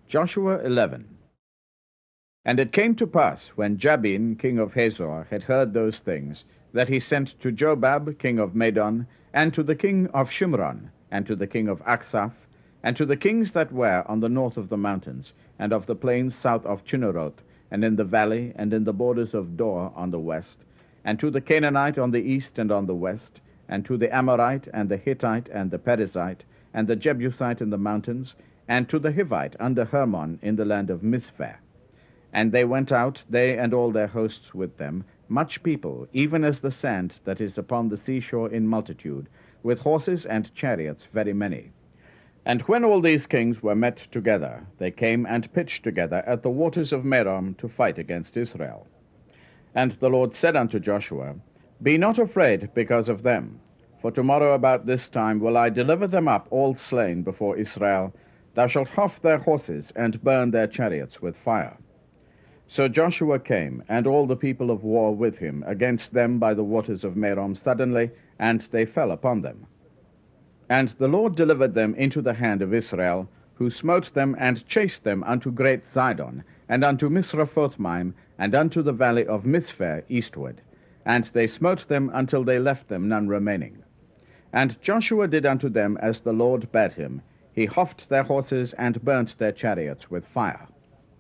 Joshua 11. And it came to pass, when Jabin king of Hazor had heard those things, that he sent to Jobab king of Madon, and to the king of Shimron, and to the king of Aksaph, and to the kings that were on the north of the mountains, and of the plains south of Chinneroth, and in the valley, and in the borders of Dor on the west, and to the Canaanite on the east and on the west, and to the Amorite, and the Hittite, and the Perizzite, and the Jebusite in the mountains, and to the Hivite under Hermon in the land of Mizpeh. And they went out, they and all their hosts with them, much people, even as the sand that is upon the seashore in multitude, with horses and chariots very many. And when all these kings were met together, they came and pitched together at the waters of Merom to fight against Israel. And the Lord said unto Joshua, Be not afraid because of them, for tomorrow about this time will I deliver them up all slain before Israel. Thou shalt hough their horses, and burn their chariots with fire. So Joshua came, and all the people of war with him, against them by the waters of Merom suddenly, and they fell upon them. And the Lord delivered them into the hand of Israel, who smote them and chased them unto great Zidon, and unto Misrephothmaim, and unto the valley of Mizpeh eastward. And they smote them until they left them none remaining. And Joshua did unto them as the Lord bade him. He houghed their horses, and burnt their chariots with fire.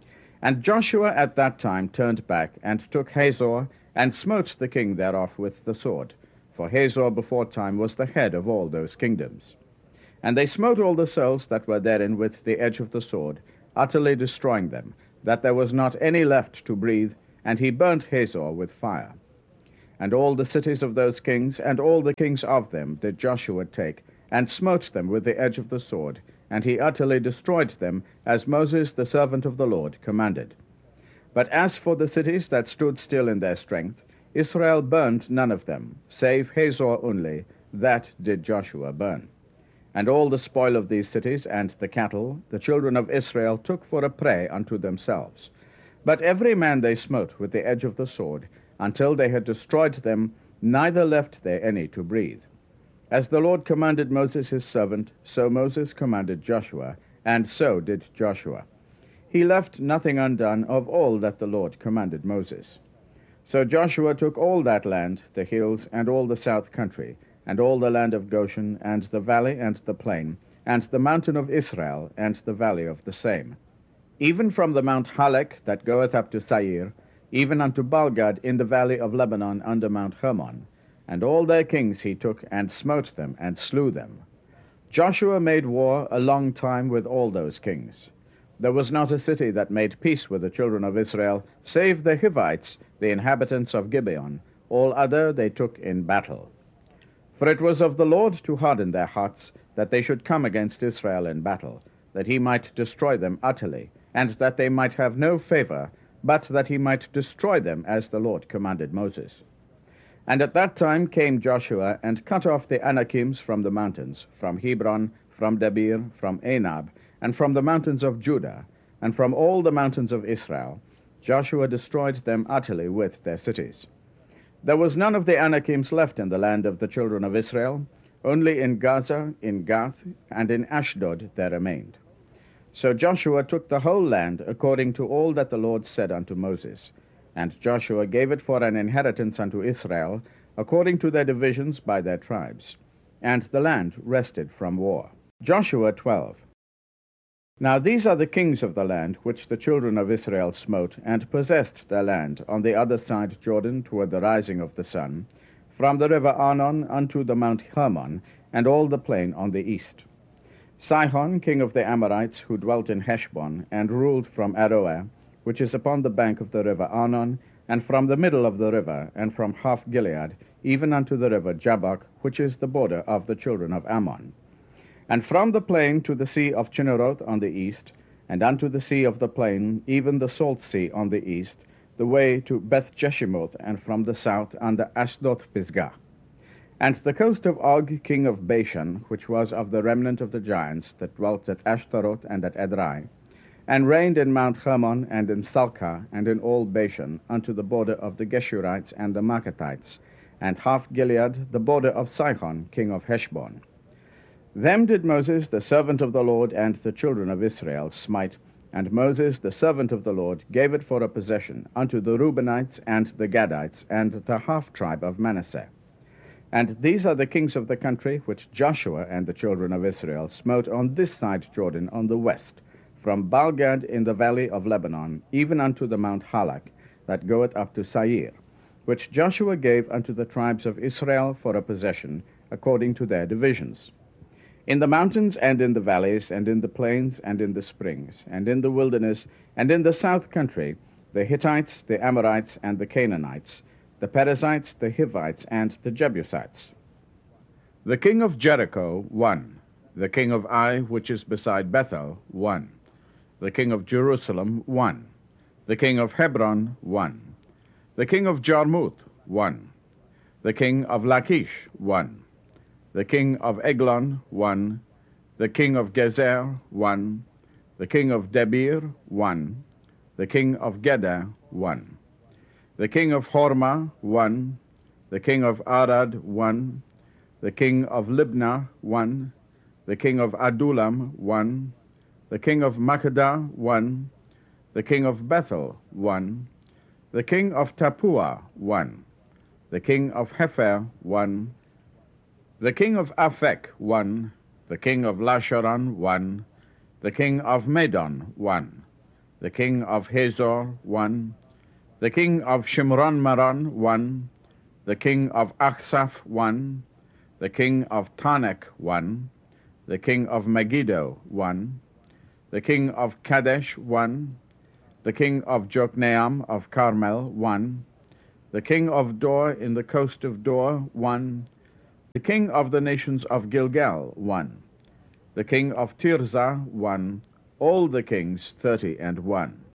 And Joshua at that time turned back, and took Hazor, and smote the king thereof with the sword. For Hazor beforetime was the head of all those kingdoms. And they smote all the souls that were therein with the edge of the sword, utterly destroying them, that there was not any left to breathe, and he burnt Hazor with fire. And all the cities of those kings, and all the kings of them, did Joshua take, and smote them with the edge of the sword, and he utterly destroyed them, as Moses the servant of the Lord commanded. But as for the cities that stood still in their strength, Israel burned none of them, save Hazor only, that did Joshua burn. And all the spoil of these cities and the cattle, the children of Israel took for a prey unto themselves. But every man they smote with the edge of the sword, until they had destroyed them, neither left they any to breathe. As the Lord commanded Moses his servant, so Moses commanded Joshua, and so did Joshua. He left nothing undone of all that the Lord commanded Moses. So Joshua took all that land, the hills, and all the south country, and all the land of Goshen, and the valley, and the plain, and the mountain of Israel, and the valley of the same. Even from the Mount Halak that goeth up to Seir, even unto Balgad in the valley of Lebanon under Mount Hermon. And all their kings he took, and smote them, and slew them. Joshua made war a long time with all those kings. There was not a city that made peace with the children of Israel, save the Hivites, the inhabitants of Gibeon. All other they took in battle. For it was of the Lord to harden their hearts, that they should come against Israel in battle, that he might destroy them utterly, and that they might have no favor, but that he might destroy them as the Lord commanded Moses. And at that time came Joshua, and cut off the Anakims from the mountains, from Hebron, from Debir, from Anab, and from the mountains of Judah, and from all the mountains of Israel. Joshua destroyed them utterly with their cities. There was none of the Anakims left in the land of the children of Israel, only in Gaza, in Gath, and in Ashdod there remained. So Joshua took the whole land according to all that the Lord said unto Moses. And Joshua gave it for an inheritance unto Israel, according to their divisions by their tribes. And the land rested from war. Joshua 12. Now these are the kings of the land which the children of Israel smote, and possessed their land on the other side Jordan toward the rising of the sun, from the river Arnon unto the Mount Hermon, and all the plain on the east. Sihon, king of the Amorites, who dwelt in Heshbon, and ruled from Aroer, which is upon the bank of the river Arnon, and from the middle of the river, and from half Gilead, even unto the river Jabbok, which is the border of the children of Ammon. And from the plain to the sea of Chinneroth on the east, and unto the sea of the plain, even the salt sea on the east, the way to Beth Jeshimoth, and from the south under Ashdoth Pisgah. And the coast of Og, king of Bashan, which was of the remnant of the giants that dwelt at Ashtaroth and at Edrei, and reigned in Mount Hermon, and in Salcah, and in all Bashan, unto the border of the Geshurites and the Maacathites, and half Gilead, the border of Sihon, king of Heshbon. Them did Moses, the servant of the Lord, and the children of Israel smite, And Moses, the servant of the Lord, gave it for a possession unto the Reubenites and the Gadites and the half-tribe of Manasseh. And these are the kings of the country which Joshua and the children of Israel smote on this side Jordan on the west, from Baalgad in the valley of Lebanon, even unto the Mount Halak, that goeth up to Sair, which Joshua gave unto the tribes of Israel for a possession, according to their divisions. In the mountains and in the valleys and in the plains and in the springs and in the wilderness and in the south country, the Hittites, the Amorites, and the Canaanites, the Perizzites, the Hivites, and the Jebusites. The king of Jericho, 1. The king of Ai, which is beside Bethel, 1. The king of Jerusalem, 1. The king of Hebron, 1. The king of Jarmuth, 1. The king of Lachish, 1. The king of Eglon, 1. The king of Gezer, 1. The king of Debir, 1. The king of Geder, 1. The king of Hormah, 1. The king of Arad, 1. The king of Libnah, 1. The king of Adullam, 1. The king of Makkedah, 1. The king of Bethel, 1. The king of Tappuah, 1. The king of Hepher, 1. The king of Aphek, 1. The king of Lasharon, 1. The king of Madon, 1. The king of Hazor, 1. The king of Shimron-Meron, 1. The king of Achsaph, 1. The king of Tanech, 1. The king of Megiddo, 1. The king of Kadesh, 1. The king of Jokneam of Carmel, 1. The king of Dor in the coast of Dor, 1. The king of the nations of Gilgal, 1. The king of Tirzah, 1. All the kings, 30 and 1.